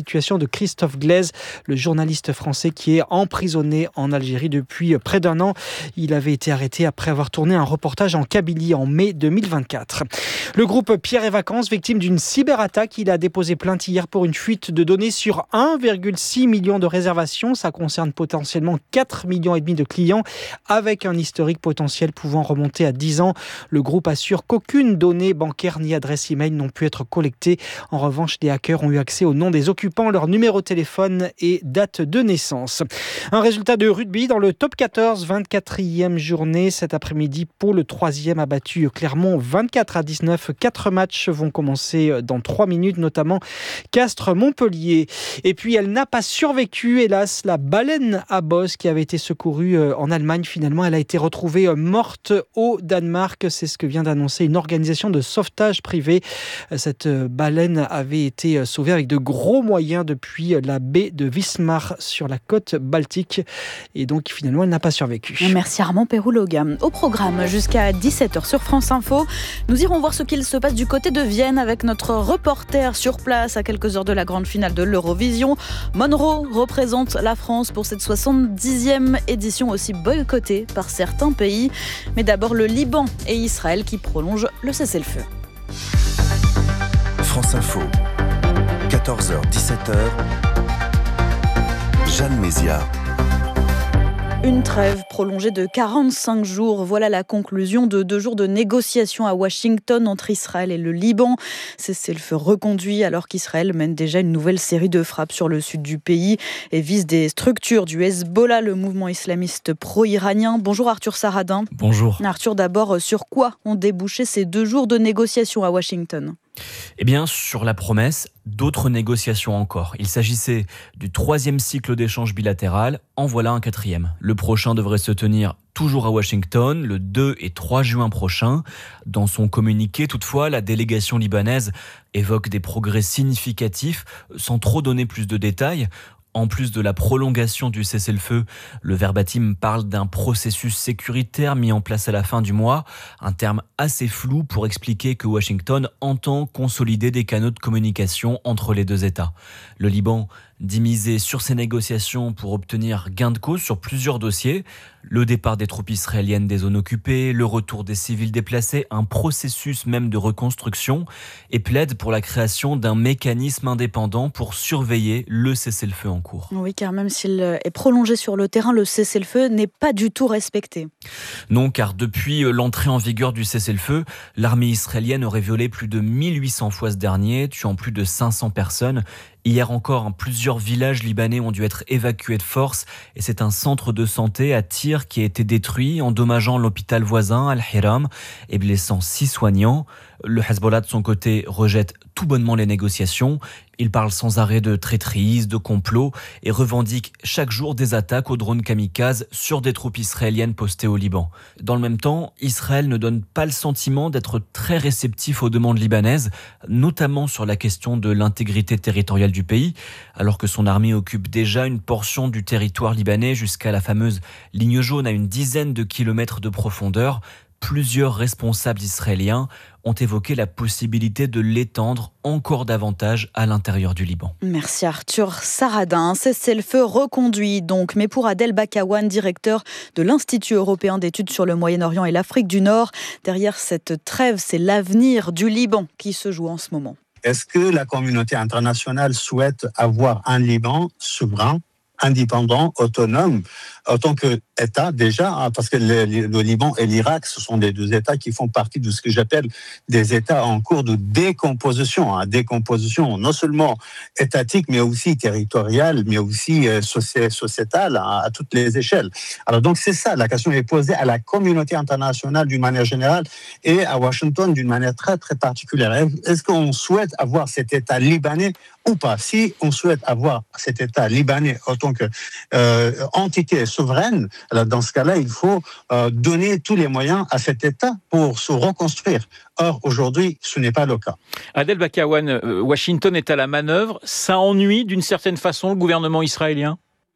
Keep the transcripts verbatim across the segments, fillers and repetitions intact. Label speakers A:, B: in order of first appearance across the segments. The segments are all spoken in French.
A: situation de Christophe Glaise, le journaliste français qui est emprisonné en Algérie depuis près d'un an. Il avait été arrêté après avoir tourné un reportage en Kabylie en mai deux mille vingt-quatre. Le groupe Pierre et Vacances, victime d'une cyberattaque, il a déposé plainte hier pour une fuite de données sur un virgule six million de réservations. Ça concerne potentiellement quatre millions et demi de clients avec un historique potentiel pouvant remonter à dix ans. Le groupe assure qu'aucune donnée bancaire ni adresse email n'ont pu être collectées. En revanche, des hackers ont eu accès au nom des occupants, leur numéro de téléphone et date de naissance. Un résultat de rugby dans le top quatorze, vingt-quatrième journée cet après-midi. Pau, le troisième, a battu Clermont vingt-quatre à dix-neuf. Quatre matchs vont commencer dans trois minutes, notamment Castres-Montpellier. Et puis, elle n'a pas survécu, hélas, la baleine à bosse qui avait été secourue en Allemagne. Finalement, elle a été retrouvée morte au Danemark. C'est ce que vient d'annoncer une organisation de sauvetage privée. Cette baleine avait été sauvée avec de gros moyens depuis la baie de Wismar sur la côte baltique. Et donc, finalement, elle n'a pas survécu.
B: Merci Armand Pérouloga. Au programme, jusqu'à dix-sept heures sur France Info, nous irons voir ce qu'il se passe du côté de Vienne avec notre reporter sur place à quelques heures de la grande finale de l'Eurovision. Monroe représente la France pour cette soixante-dixième édition aussi boycottée par certains pays. Mais d'abord le Liban et Israël qui prolongent le cessez-le-feu.
C: France Info, quatorze heures dix-sept heures, Jeanne Mézia.
B: Une trêve prolongée de quarante-cinq jours. Voilà la conclusion de deux jours de négociations à Washington entre Israël et le Liban. Cessez-le-feu reconduit alors qu'Israël mène déjà une nouvelle série de frappes sur le sud du pays et vise des structures du Hezbollah, le mouvement islamiste pro-iranien. Bonjour Arthur Saradin.
D: Bonjour.
B: Arthur, d'abord, sur quoi ont débouché ces deux jours de négociations à Washington ?
D: Eh bien, sur la promesse, d'autres négociations encore. Il s'agissait du troisième cycle d'échanges bilatéral. En voilà un quatrième. Le prochain devrait se tenir toujours à Washington, le deux et trois juin prochain. Dans son communiqué, toutefois, la délégation libanaise évoque des progrès significatifs, sans trop donner plus de détails. En plus de la prolongation du cessez-le-feu, le verbatim parle d'un processus sécuritaire mis en place à la fin du mois, un terme assez flou pour expliquer que Washington entend consolider des canaux de communication entre les deux États. Le Liban dit miser sur ces négociations pour obtenir gain de cause sur plusieurs dossiers. Le départ des troupes israéliennes des zones occupées, le retour des civils déplacés, un processus même de reconstruction, et plaide pour la création d'un mécanisme indépendant pour surveiller le cessez-le-feu en cours.
B: Oui, car même s'il est prolongé sur le terrain, le cessez-le-feu n'est pas du tout respecté.
D: Non, car depuis l'entrée en vigueur du cessez-le-feu, l'armée israélienne aurait violé plus de mille huit cents fois ce dernier, tuant plus de cinq cents personnes. Hier encore, plusieurs villages libanais ont dû être évacués de force et c'est un centre de santé à Tyr qui a été détruit, endommageant l'hôpital voisin Al-Hiram et blessant six soignants. Le Hezbollah, de son côté, rejette tout bonnement les négociations. Il parle sans arrêt de traîtrise, de complot et revendique chaque jour des attaques aux drones kamikazes sur des troupes israéliennes postées au Liban. Dans le même temps, Israël ne donne pas le sentiment d'être très réceptif aux demandes libanaises, notamment sur la question de l'intégrité territoriale du pays, alors que son armée occupe déjà une portion du territoire libanais jusqu'à la fameuse ligne jaune à une dizaine de kilomètres de profondeur. Plusieurs responsables israéliens ont évoqué la possibilité de l'étendre encore davantage à l'intérieur du Liban.
B: Merci Arthur Saradin. Cessez-le-feu reconduit donc, mais pour Adel Bakawan, directeur de l'Institut européen d'études sur le Moyen-Orient et l'Afrique du Nord, derrière cette trêve, c'est l'avenir du Liban qui se joue en ce moment.
E: Est-ce que la communauté internationale souhaite avoir un Liban souverain, indépendant, autonome, en tant qu'État déjà, parce que le, le Liban et l'Irak, ce sont des deux États qui font partie de ce que j'appelle des États en cours de décomposition, hein, décomposition non seulement étatique, mais aussi territoriale, mais aussi euh, soci- sociétale, hein, à toutes les échelles. Alors donc c'est ça, la question est posée à la communauté internationale d'une manière générale et à Washington d'une manière très très particulière. Est-ce qu'on souhaite avoir cet État libanais ou pas? Si on souhaite avoir cet État libanais en tant qu'entité euh, souveraine, alors dans ce cas-là, il faut euh, donner tous les moyens à cet État pour se reconstruire. Or, aujourd'hui, ce n'est pas le cas.
F: Adel Bakawan, euh, Washington est à la manœuvre. Ça ennuie d'une certaine façon le gouvernement israélien ?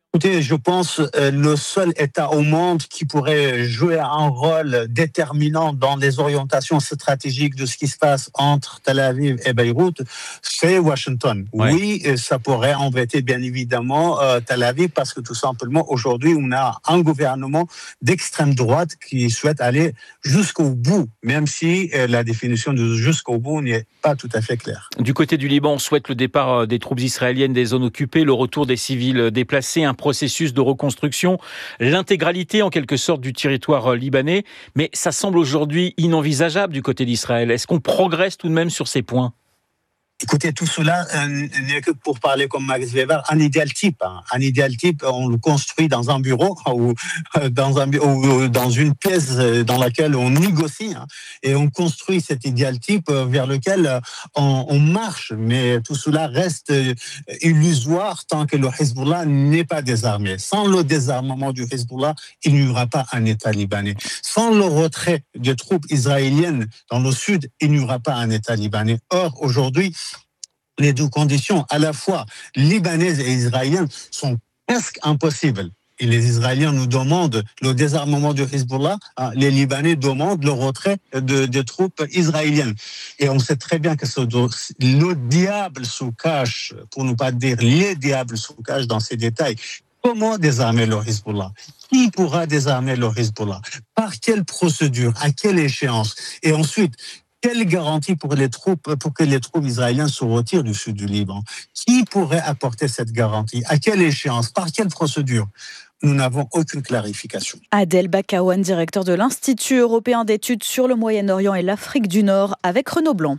E: Écoutez, je pense euh, le seul État au monde qui pourrait jouer un rôle déterminant dans les orientations stratégiques de ce qui se passe entre Tel Aviv et Beyrouth, c'est Washington. Ouais. Oui, ça pourrait embêter bien évidemment euh, Tel Aviv parce que tout simplement aujourd'hui on a un gouvernement d'extrême droite qui souhaite aller jusqu'au bout, même si euh, la définition de jusqu'au bout n'est pas tout à fait claire.
F: Du côté du Liban, on souhaite le départ des troupes israéliennes des zones occupées, le retour des civils déplacés, un processus de reconstruction, l'intégralité en quelque sorte du territoire libanais. Mais ça semble aujourd'hui inenvisageable du côté d'Israël. Est-ce qu'on progresse tout de même sur ces points ?
E: Écoutez, tout cela euh, n'est que pour parler comme Max Weber, un idéal type. Hein. Un idéal type, on le construit dans un bureau ou euh, dans, un, ou dans une pièce dans laquelle on négocie hein, et on construit cet idéal type vers lequel on, on marche. Mais tout cela reste illusoire tant que le Hezbollah n'est pas désarmé. Sans le désarmement du Hezbollah, il n'y aura pas un État libanais. Sans le retrait des troupes israéliennes dans le sud, il n'y aura pas un État libanais. Or, aujourd'hui, les deux conditions, à la fois libanaises et israéliennes, sont presque impossibles. Et les Israéliens nous demandent le désarmement du Hezbollah, hein, les Libanais demandent le retrait de, des troupes israéliennes. Et on sait très bien que ce, le diable se cache, pour ne pas dire les diables se cachent dans ces détails. Comment désarmer le Hezbollah ? Qui pourra désarmer le Hezbollah ? Par quelle procédure ? À quelle échéance ? Et ensuite, quelle garantie pour les troupes, pour que les troupes israéliennes se retirent du sud du Liban ? Qui pourrait apporter cette garantie ? À quelle échéance ? Par quelle procédure ? Nous n'avons aucune clarification.
B: Adel Bakawan, directeur de l'Institut européen d'études sur le Moyen-Orient et l'Afrique du Nord, avec Renaud Blanc.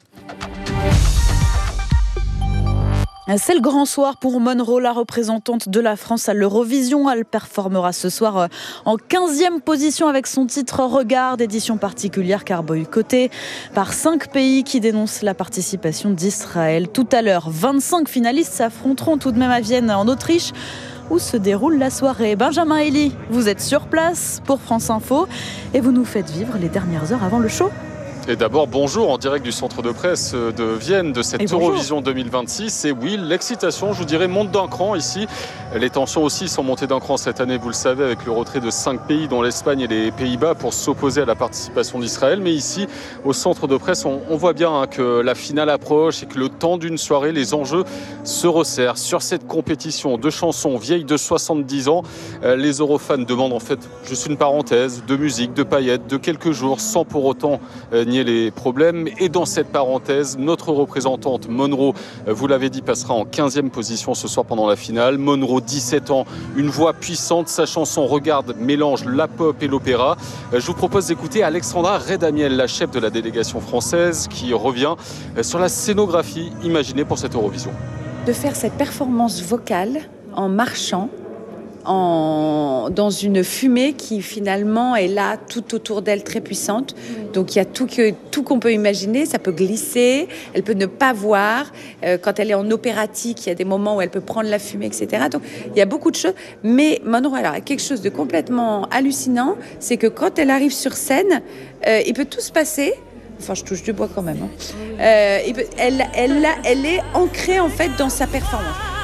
B: C'est le grand soir pour Monroe, la représentante de la France à l'Eurovision. Elle performera ce soir en quinzième position avec son titre « Regarde », édition particulière car boycottée par cinq pays qui dénoncent la participation d'Israël. Tout à l'heure, vingt-cinq finalistes s'affronteront tout de même à Vienne, en Autriche, où se déroule la soirée. Benjamin Elie, vous êtes sur place pour France Info et vous nous faites vivre les dernières heures avant le show.
G: Et d'abord, bonjour en direct du centre de presse de Vienne de cette Eurovision deux mille vingt-six. Et oui, l'excitation, je vous dirais, monte d'un cran ici. Les tensions aussi sont montées d'un cran cette année, vous le savez, avec le retrait de cinq pays, dont l'Espagne et les Pays-Bas, pour s'opposer à la participation d'Israël. Mais ici, au centre de presse, on, on voit bien hein, que la finale approche et que le temps d'une soirée, les enjeux se resserrent. Sur cette compétition de chansons vieilles de soixante-dix ans, euh, les eurofans demandent en fait juste une parenthèse de musique, de paillettes, de quelques jours, sans pour autant euh, nier les problèmes. Et dans cette parenthèse, notre représentante Monroe, euh, vous l'avez dit, passera en quinzième position ce soir pendant la finale. Monroe, dix-sept ans, une voix puissante, sa chanson Regarde mélange la pop et l'opéra. Je vous propose d'écouter Alexandra Redamiel, la chef de la délégation française, qui revient sur la scénographie imaginée pour cette Eurovision.
H: De faire cette performance vocale en marchant, en, dans une fumée qui finalement est là tout autour d'elle, très puissante. Donc il y a tout, que, tout qu'on peut imaginer, ça peut glisser, elle peut ne pas voir. Euh, quand elle est en opératique, il y a des moments où elle peut prendre la fumée, et cetera. Donc il y a beaucoup de choses. Mais Monroe, alors, quelque chose de complètement hallucinant, c'est que quand elle arrive sur scène, euh, il peut tout se passer. Enfin, je touche du bois quand même. Hein. Euh, elle, elle, elle, elle est ancrée en fait dans sa performance.